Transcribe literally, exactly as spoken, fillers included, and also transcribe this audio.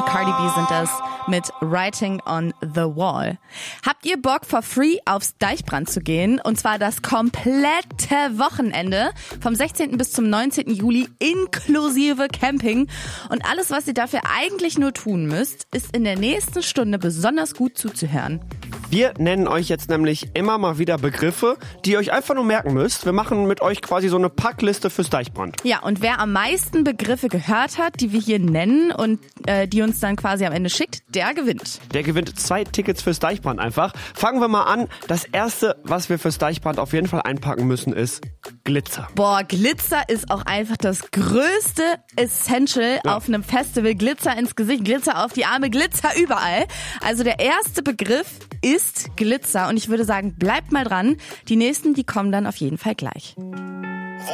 Cardi B sind das mit Writing on the Wall. Habt ihr Bock, for free aufs Deichbrand zu gehen? Und zwar das komplette Wochenende vom sechzehnten bis zum neunzehnten Juli inklusive Camping. Und alles, was ihr dafür eigentlich nur tun müsst, ist in der nächsten Stunde besonders gut zuzuhören. Wir nennen euch jetzt nämlich immer mal wieder Begriffe, die ihr euch einfach nur merken müsst. Wir machen mit euch quasi so eine Packliste fürs Deichbrand. Ja, und wer am meisten Begriffe gehört hat, die wir hier nennen und äh, die uns dann quasi am Ende schickt, der gewinnt. Der gewinnt zwei Tickets fürs Deichbrand einfach. Fangen wir mal an. Das erste, was wir fürs Deichbrand auf jeden Fall einpacken müssen, ist Glitzer. Boah, Glitzer ist auch einfach das größte Essential Ja. auf einem Festival. Glitzer ins Gesicht, Glitzer auf die Arme, Glitzer überall. Also der erste Begriff ist Glitzer und ich würde sagen, bleibt mal dran. Die nächsten, die kommen dann auf jeden Fall gleich.